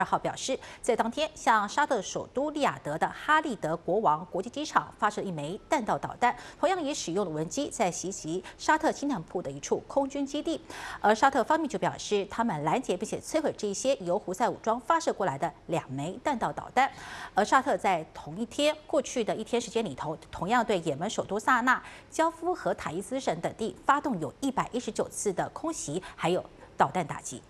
号表示，在当天向沙特首都利雅得的哈利德国王国际机场发射一枚弹道导弹，同样也使用了无人机在袭击沙特西南部的一处空军基地。而沙特方面就表示，他们拦截并且摧毁这些由胡塞武装发射过来的2枚弹道导弹。而沙特在同一天过去的一天时间里头，同样对也门首都萨那、焦夫和塔伊兹省等地发动有119次的空袭，还有导弹打击。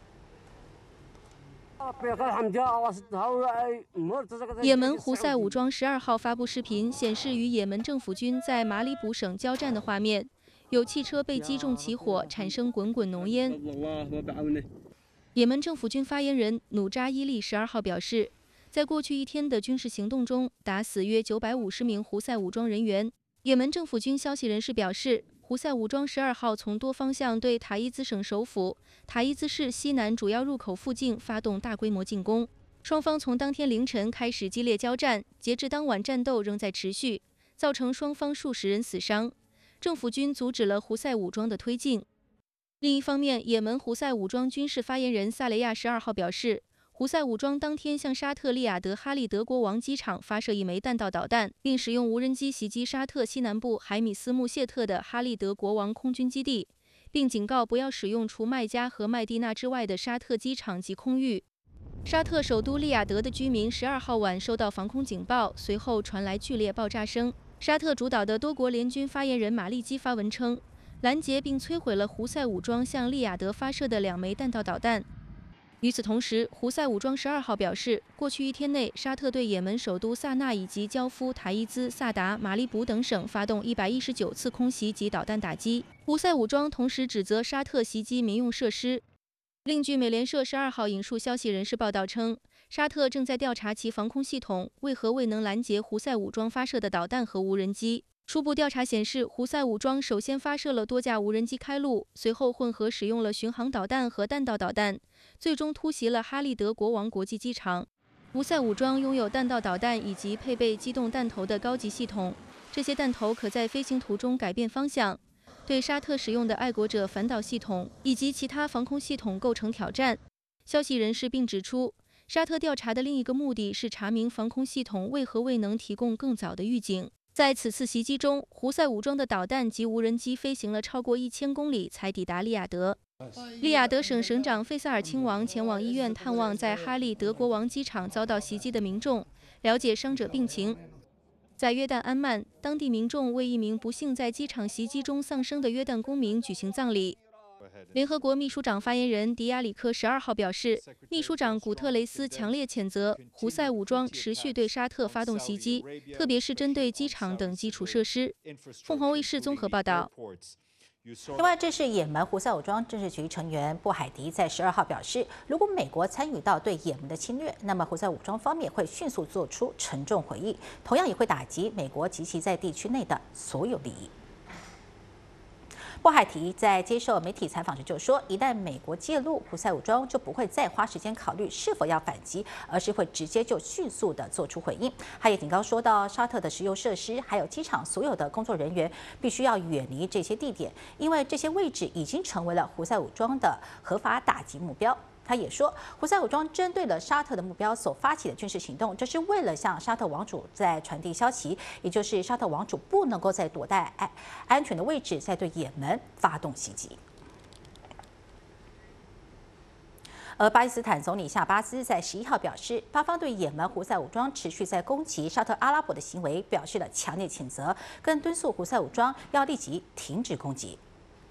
也门胡塞武装12号发布视频，显示与也门政府军在马里卜省交战的画面，有汽车被击中起火，产生滚滚浓烟。也门政府军发言人努扎伊利12号表示，在过去一天的军事行动中，打死约950名胡塞武装人员。也门政府军消息人士表示， 胡塞武装12号从多方向对塔伊兹省首府塔伊兹市西南主要入口附近发动大规模进攻，双方从当天凌晨开始激烈交战，截至当晚战斗仍在持续，造成双方数十人死伤。政府军阻止了胡塞武装的推进。另一方面，也门胡塞武装军事发言人萨雷亚12号表示， 胡塞武装当天向沙特利雅得哈利德国王机场发射1枚弹道导弹，并使用无人机袭击沙特西南部海米斯穆谢特的哈利德国王空军基地，并警告不要使用除麦加和麦地那之外的沙特机场及空域。沙特首都利雅得的居民12号晚收到防空警报，随后传来剧烈爆炸声。沙特主导的多国联军发言人马利基发文称，拦截并摧毁了胡塞武装向利雅得发射的2枚弹道导弹。 与此同时，胡塞武装12号表示，过去一天内，沙特对也门首都萨那以及焦夫、塔伊兹、萨达、马里卜等省发动119次空袭及导弹打击。胡塞武装同时指责沙特袭击民用设施。另据美联社12号引述消息人士报道称，沙特正在调查其防空系统为何未能拦截胡塞武装发射的导弹和无人机。 初步调查显示，胡塞武装首先发射了多架无人机开路，随后混合使用了巡航导弹和弹道导弹，最终突袭了哈利德国王国际机场。胡塞武装拥有弹道导弹以及配备机动弹头的高级系统，这些弹头可在飞行途中改变方向，对沙特使用的爱国者反导系统以及其他防空系统构成挑战。消息人士并指出，沙特调查的另一个目的是查明防空系统为何未能提供更早的预警。 在此次袭击中，胡塞武装的导弹及无人机飞行了超过1000公里才抵达利雅得。利雅得省省长费萨尔亲王前往医院探望在哈利德国王机场遭到袭击的民众，了解伤者病情。在约旦安曼，当地民众为一名不幸在机场袭击中丧生的约旦公民举行葬礼。 联合国秘书长发言人迪亚里克12号表示，秘书长古特雷斯强烈谴责胡塞武装持续对沙特发动袭击，特别是针对机场等基础设施。凤凰卫视综合报道。 另外，这是也门胡塞武装政治局成员布海迪在12号表示，如果美国参与到对也门的侵略，那么胡塞武装方面会迅速做出沉重回应，同样也会打击美国及其在地区内的所有利益。 布海提在接受媒体采访时就说，一旦美国介入，胡塞武装就不会再花时间考虑是否要反击，而是会直接就迅速的做出回应。他也警告说到，沙特的石油设施还有机场所有的工作人员必须要远离这些地点，因为这些位置已经成为了胡塞武装的合法打击目标。 他也说，胡塞武装针对了沙特的目标所发起的军事行动，这是为了向沙特王储在传递消息，也就是沙特王储不能够在躲在安全的位置，再对也门发动袭击。而巴基斯坦总理夏巴兹在11号表示，巴方对也门胡塞武装持续在攻击沙特阿拉伯的行为表示了强烈谴责，更敦促胡塞武装要立即停止攻击。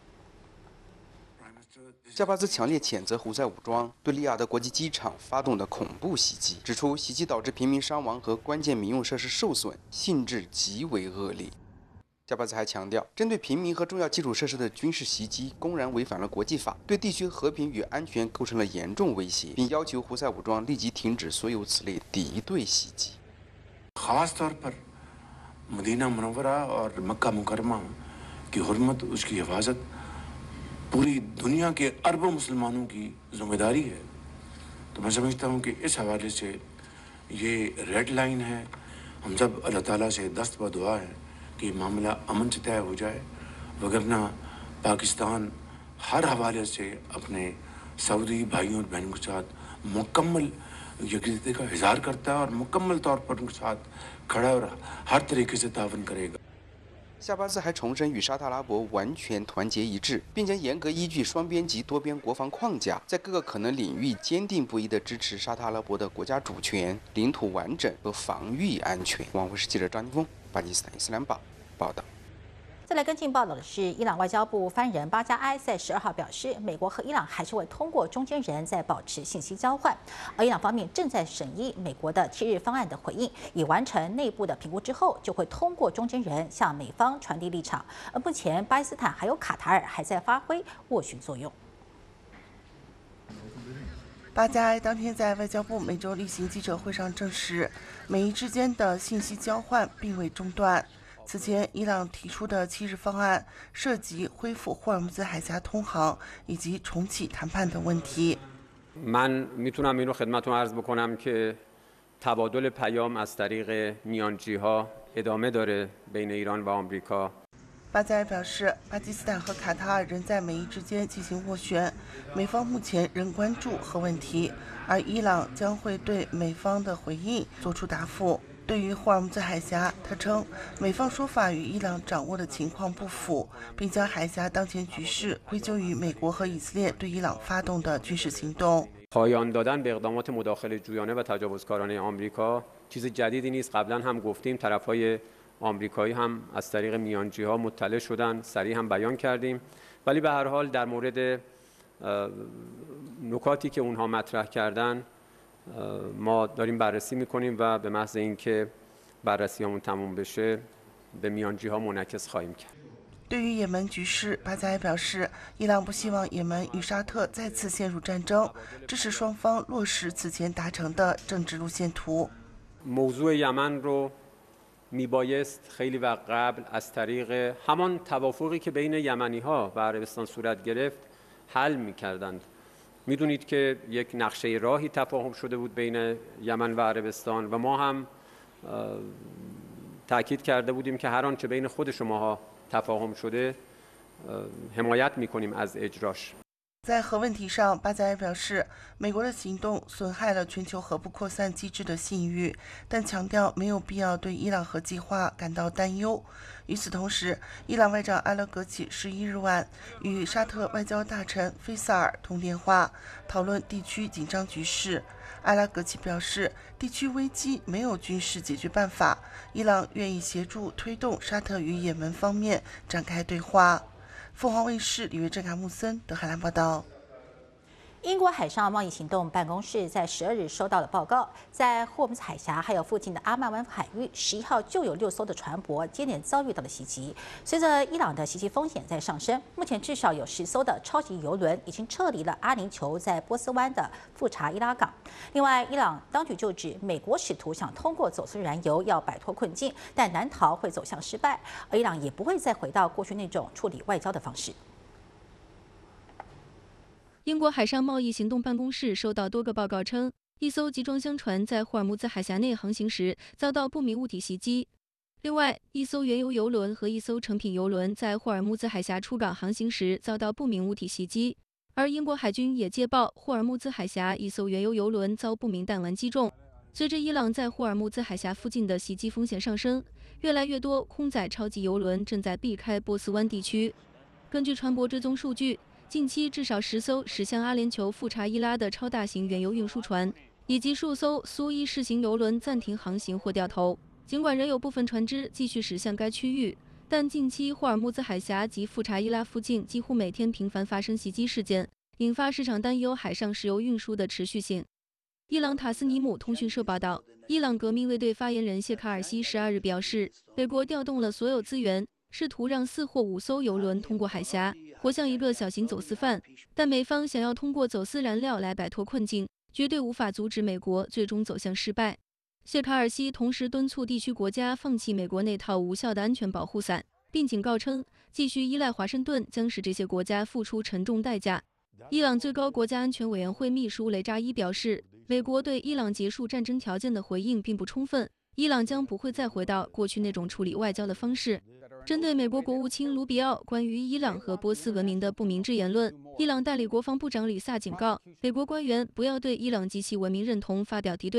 夏巴兹强烈谴责胡塞武装对利雅得国际机场发动的恐怖袭击，指出袭击导致平民伤亡和关键民用设施受损，性质极为恶劣。夏巴兹还强调，针对平民和重要基础设施的军事袭击公然违反了国际法，对地区和平与安全构成了严重威胁，并要求胡塞武装立即停止所有此类敌对袭击。 खास तौर पर मदीना मुनव्वरा और मक्का मुकरमा की हुर्मत उसकी हिफाजत पूरी दुनिया के अरबों मुसलमानों की जिम्मेदारी है। तो मैं समझता हूँ कि इस हवाले से ये रेड लाइन है। हम सब अल्लाह ताला से दस्त व दुआ है कि मामला अमन से तय हो जाए, वगरना पाकिस्तान हर हवाले से अपने सऊदी भाइयों और बहनों के साथ मुकम्मल यकीनते का इजहार करता है और मुकम्मल तौर पर उनके साथ खड़ा है और हर तरीके से तावन करेगा। 夏巴兹还重申与沙特阿拉伯完全团结一致，并将严格依据双边及多边国防框架，在各个可能领域坚定不移地支持沙特阿拉伯的国家主权、领土完整和防御安全。晚会是记者张金峰，巴基斯坦伊斯兰报报道。 再来跟进报道的是，伊朗外交部发言人巴加埃在12号表示，美国和伊朗还是会通过中间人在保持信息交换，而伊朗方面正在审议美国的7日方案的回应，以完成内部的评估之后，就会通过中间人向美方传递立场。而目前，巴基斯坦还有卡塔尔还在发挥斡旋作用。 巴加埃当天在外交部每周例行记者会上证实，美伊之间的信息交换并未中断。此前，伊朗提出的7日方案涉及恢复霍尔木兹海峡通航以及重启谈判等问题。 من میتونم این رو خدمتتون عرض بکنم که تبادل پیام از طریق میانجی‌ها ادامه داره بین ایران و آمریکا。 巴加埃表示，巴基斯坦和卡塔尔仍在美伊之间进行斡旋，美方目前仍关注核问题，而伊朗将会对美方的回应作出答复。对于霍尔木兹海峡，他称美方说法与伊朗掌握的情况不符，并将海峡当前局势归咎于美国和以色列对伊朗发动的军事行动。 پایان دادن به اقدامات مداخله جویانه و تجاوزکارانه آمریکا چیز جدیدی نیست. قبلا هم گفتیم طرف‌های آمریکایی هم از طریق میانجی‌ها مطلع شدن، سریع هم بیان کردیم. ولی به هر حال در مورد نکاتی که اونها مطرح کردن ما داریم بررسی میکنیم و به محض اینکه بررسیامون تموم بشه به میانجی‌ها منعکس خواهیم کرد. 对于也门局势，巴加埃表示，伊朗不希望也门与沙特再次陷入战争，支持双方落实此前达成的政治路线图。 موضوع یمن رو میبایست خیلی وقت قبل از طریق همان توافقی که بین یمنی‌ها و عربستان صورت گرفت حل می‌کردند. میدونید که یک نقشه راهی تفاهم شده بود بین یمن و عربستان و ما هم تاکید کرده بودیم که هر آنچه بین خود شماها تفاهم شده حمایت می‌کنیم از اجراش. 在核问题上，巴加埃表示，美国的行动损害了全球核不扩散机制的信誉，但强调没有必要对伊朗核计划感到担忧。与此同时，伊朗外长阿拉格齐11日晚与沙特外交大臣费萨尔通电话，讨论地区紧张局势。阿拉格齐表示，地区危机没有军事解决办法，伊朗愿意协助推动沙特与也门方面展开对话。凤凰卫视李约正卡穆森德海兰报道。 英国海上贸易行动办公室在12日收到了报告，在霍姆斯海峡还有附近的阿曼湾海域，11号就有6艘的船舶接连遭遇到了袭击。随着伊朗的袭击风险在上升，目前至少有10艘的超级油轮已经撤离了阿联酋在波斯湾的富查伊拉港。另外，伊朗当局就指美国试图想通过走私燃油要摆脱困境，但难逃会走向失败，而伊朗也不会再回到过去那种处理外交的方式。 英国海上贸易行动办公室收到多个报告称，一艘集装箱船在霍尔木兹海峡内航行时遭到不明物体袭击。另外，一艘原油油轮和一艘成品油轮在霍尔木兹海峡出港航行时遭到不明物体袭击。而英国海军也接报，霍尔木兹海峡一艘原油油轮遭不明弹丸击中。随着伊朗在霍尔木兹海峡附近的袭击风险上升，越来越多空载超级油轮正在避开波斯湾地区。根据船舶追踪数据，近期至少10艘驶向阿联酋富查伊拉的超大型原油运输船，以及数艘苏伊士型油轮暂停航行或掉头。尽管仍有部分船只继续驶向该区域，但近期霍尔木兹海峡及富查伊拉附近几乎每天频繁发生袭击事件，引发市场担忧海上石油运输的持续性。伊朗塔斯尼姆通讯社报道，伊朗革命卫队发言人谢卡尔西12日表示，美国调动了所有资源，试图让4或5艘油轮通过海峡，活像一个小型走私犯，但美方想要通过走私燃料来摆脱困境，绝对无法阻止美国最终走向失败。谢卡尔西同时敦促地区国家放弃美国那套无效的安全保护伞，并警告称，继续依赖华盛顿将使这些国家付出沉重代价。伊朗最高国家安全委员会秘书雷扎伊表示，美国对伊朗结束战争条件的回应并不充分， 伊朗将不会再回到过去那种处理外交的方式。针对美国国务卿卢比奥关于伊朗和波斯文明的不明智言论，伊朗代理国防部长里萨警告美国官员不要对伊朗及其文明认同发表敌对